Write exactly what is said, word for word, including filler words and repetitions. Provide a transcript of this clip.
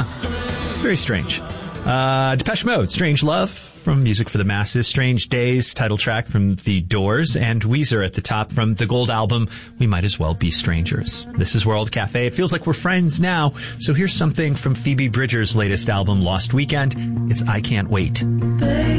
Huh. Very strange. Uh, Depeche Mode, Strange Love from Music for the Masses. Strange Days, title track from The Doors. And Weezer at the top from the Gold album, We Might As Well Be Strangers. This is World Cafe. It feels like we're friends now. So here's something from Phoebe Bridgers' latest album, Lost Weekend. It's I Can't Wait. Baby.